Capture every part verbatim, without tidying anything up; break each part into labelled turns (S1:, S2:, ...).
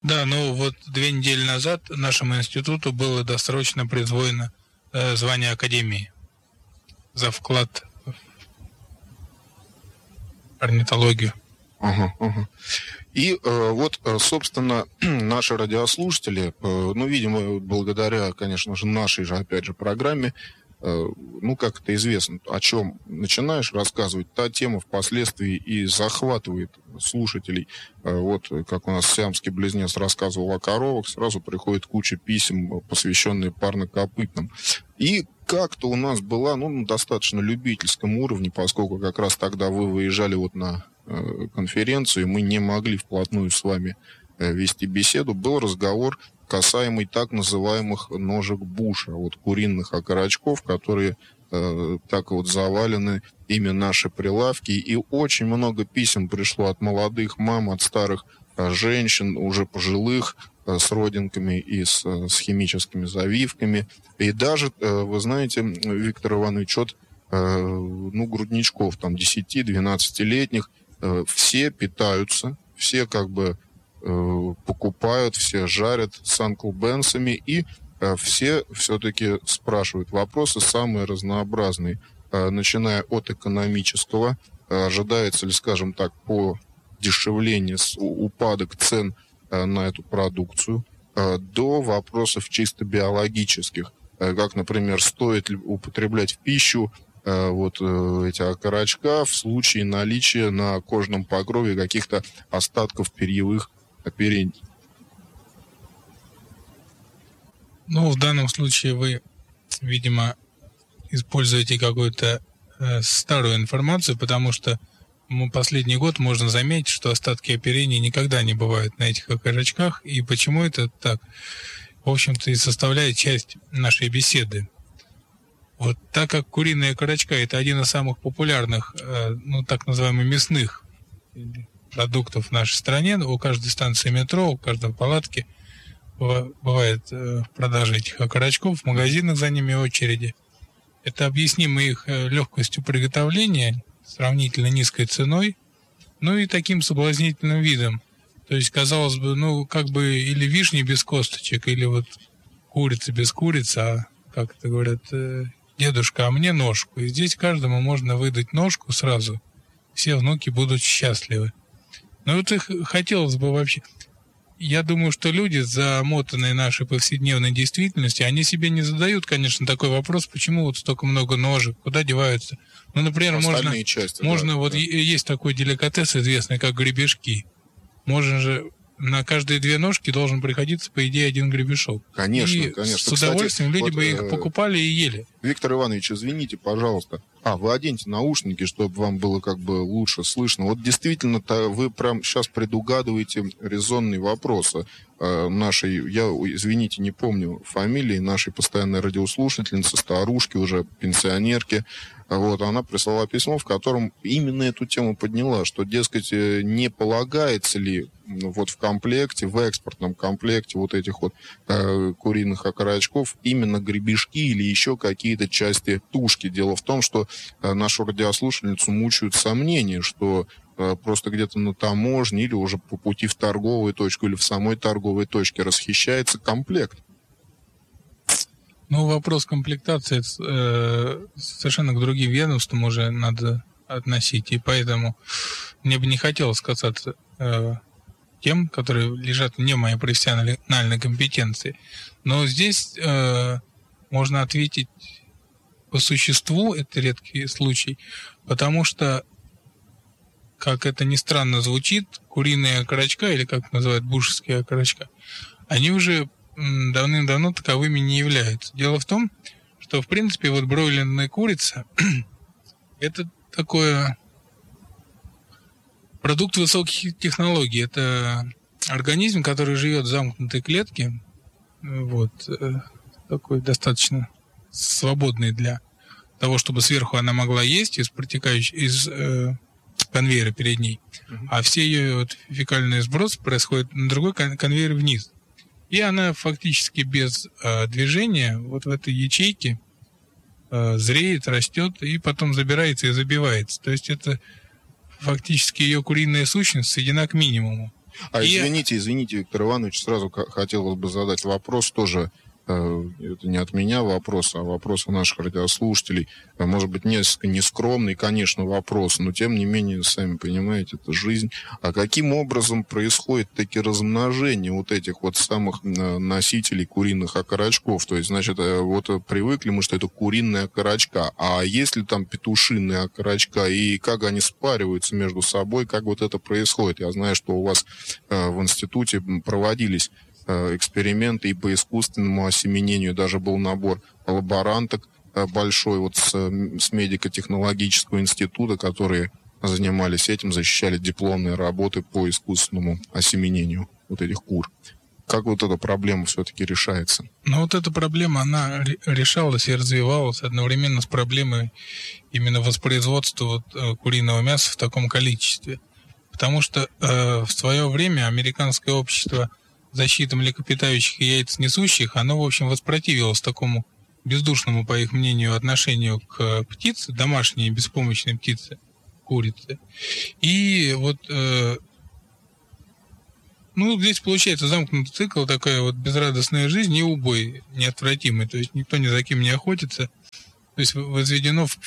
S1: Да, ну вот две недели назад нашему институту было досрочно присвоено э, звание Академии за вклад в орнитологию.
S2: Ага, ага. И э, вот, собственно, наши радиослушатели, э, ну, видимо, благодаря, конечно же, нашей же, опять же, программе, э, ну, как это известно, о чем начинаешь рассказывать, та тема впоследствии и захватывает слушателей. Э, вот, как у нас сиамский близнец рассказывал о коровах, сразу приходит куча писем, посвященные парнокопытным. И как-то у нас была, ну, на достаточно любительском уровне, поскольку как раз тогда вы выезжали вот на э, конференцию, и мы не могли вплотную с вами э, вести беседу, был разговор, касаемый так называемых ножек Буша, вот куриных окорочков, которые э, так вот завалены ими наши прилавки. И очень много писем пришло от молодых мам, от старых э, женщин, уже пожилых, с родинками и с, с химическими завивками. И даже, вы знаете, Виктор Иванович, от ну, грудничков, там, десяти-двенадцатилетних, все питаются, все как бы покупают, все жарят с Uncle Ben'сами, и все все-таки спрашивают вопросы самые разнообразные, начиная от экономического, ожидается ли, скажем так, по дешевлению, упадок цен на эту продукцию, до вопросов чисто биологических, как, например, стоит ли употреблять в пищу вот эти окорочка в случае наличия на кожном покрове каких-то остатков перьевых оперений.
S1: Ну, в данном случае вы, видимо, используете какую-то э, старую информацию, потому что последний год можно заметить, что остатки оперения никогда не бывают на этих окорочках. И почему это так? В общем-то, и составляет часть нашей беседы. Вот так как куриные окорочка – это один из самых популярных, ну, так называемых мясных продуктов в нашей стране, у каждой станции метро, у каждой палатки бывает продажа этих окорочков, в магазинах за ними очереди. Это объяснимо их легкостью приготовления, сравнительно низкой ценой, ну и таким соблазнительным видом. То есть, казалось бы, ну, как бы или вишни без косточек, или вот курица без курицы, а, как это говорят, дедушка, а мне ножку. И здесь каждому можно выдать ножку сразу. Все внуки будут счастливы. Но вот их хотелось бы вообще... Я думаю, что люди, замотанные нашей повседневной действительностью, они себе не задают, конечно, такой вопрос, почему вот столько много ножек, куда деваются. Ну, например,
S2: остальные
S1: можно,
S2: части,
S1: можно
S2: да,
S1: вот
S2: да.
S1: Есть такой деликатес известный, как гребешки. Можно же на каждые две ножки должен приходиться, по идее, один гребешок.
S2: Конечно,
S1: и
S2: конечно.
S1: с удовольствием
S2: Кстати,
S1: люди
S2: вот,
S1: бы их покупали и ели.
S2: Виктор Иванович, извините, пожалуйста. А, вы оденьте наушники, чтобы вам было как бы лучше слышно. Вот действительно-то вы прям сейчас предугадываете резонные вопросы э, нашей, я, извините, не помню фамилии, нашей постоянной радиослушательницы, старушки, уже пенсионерки. Вот, она прислала письмо, в котором именно эту тему подняла, что, дескать, не полагается ли вот в комплекте, в экспортном комплекте вот этих вот э, куриных окорочков именно гребешки или еще какие-то части тушки. Дело в том, что э, нашу радиослушательницу мучают сомнения, что э, просто где-то на таможне или уже по пути в торговую точку или в самой торговой точке расхищается комплект.
S1: Ну, вопрос комплектации э, совершенно к другим ведомствам уже надо относить, и поэтому мне бы не хотелось касаться э, тем, которые лежат вне моей профессиональной компетенции. Но здесь э, можно ответить по существу, это редкий случай, потому что, как это ни странно звучит, куриные окорочка, или как называют бушевские окорочка, они уже давным-давно таковыми не являются. Дело в том, что, в принципе, вот бройлерная курица это такое продукт высоких технологий. Это организм, который живет в замкнутой клетке, вот, такой достаточно свободный для того, чтобы сверху она могла есть из протекающей, из э, конвейера перед ней, mm-hmm. а все ее вот, фекальный сброс происходит на другой кон- конвейер вниз. И она фактически без э, движения вот в этой ячейке э, зреет, растет и потом забирается и забивается. То есть это фактически ее куриная сущность сведена к минимуму.
S2: А
S1: И...
S2: извините, извините, Виктор Иванович, сразу хотелось бы задать вопрос тоже. Это не от меня вопрос, а вопрос у наших радиослушателей. Может быть, несколько нескромный, конечно, вопрос, но тем не менее, сами понимаете, это жизнь. А каким образом происходит таки размножение вот этих вот самых носителей куриных окорочков? То есть, значит, вот привыкли мы, что это куриная окорочка. А есть ли там петушиные окорочка? И как они спариваются между собой? Как вот это происходит? Я знаю, что у вас в институте проводились эксперименты и по искусственному осеменению. Даже был набор лаборанток большой вот с, с медико-технологического института, которые занимались этим, защищали дипломные работы по искусственному осеменению вот этих кур. Как вот эта проблема все-таки решается?
S1: Ну, вот эта проблема, она решалась и развивалась одновременно с проблемой именно воспроизводства вот, куриного мяса в таком количестве. Потому что э, в свое время американское общество защиты млекопитающих и яйценесущих, оно, в общем, воспротивилось такому бездушному, по их мнению, отношению к птице, домашней беспомощной птице, курице. И вот, э, ну, здесь получается замкнутый цикл, такая вот безрадостная жизнь и убой неотвратимый. То есть никто ни за кем не охотится. То есть возведено в...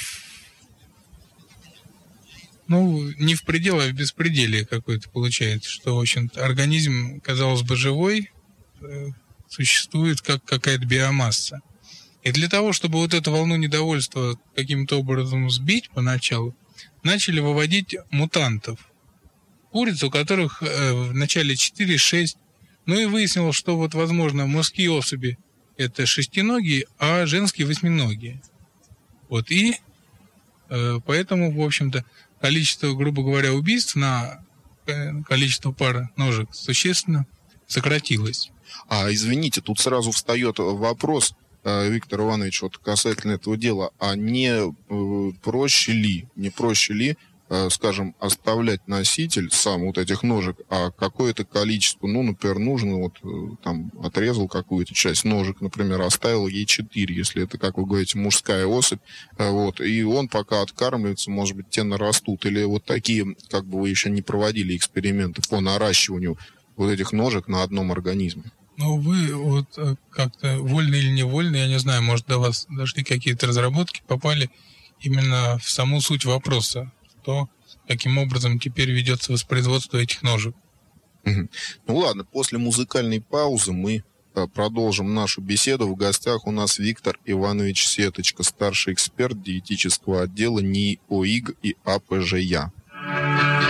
S1: Ну, не в пределе, а в беспределе какой-то получается, что, в общем-то, организм, казалось бы, живой, э, существует как какая-то биомасса. И для того, чтобы вот эту волну недовольства каким-то образом сбить поначалу, начали выводить мутантов. Куриц, у которых э, в начале четыре-шесть, ну и выяснилось, что вот, возможно, мужские особи это шестиногие, а женские восьминогие. Вот, и э, поэтому, в общем-то, количество, грубо говоря, убийств на количество пар ножек существенно сократилось.
S2: А, извините, тут сразу встает вопрос, Виктор Иванович, вот касательно этого дела. А не проще ли, не проще ли, скажем, оставлять носитель сам вот этих ножек, а какое-то количество, ну, например, нужно, вот там отрезал какую-то часть ножек, например, оставил ей четыре, если это, как вы говорите, мужская особь, вот, и он пока откармливается, может быть, те нарастут, или вот такие, как бы вы еще не проводили эксперименты по наращиванию вот этих ножек на одном организме?
S1: Ну, вы вот как-то вольно или невольно, я не знаю, может, до вас дошли какие-то разработки, попали именно в саму суть вопроса, то каким образом теперь ведется воспроизводство этих ножек.
S2: Угу. Ну ладно, после музыкальной паузы мы а, продолжим нашу беседу. В гостях у нас Виктор Иванович Сеточка, старший эксперт диетического отдела НИИ ОИГ и АПЖЯ.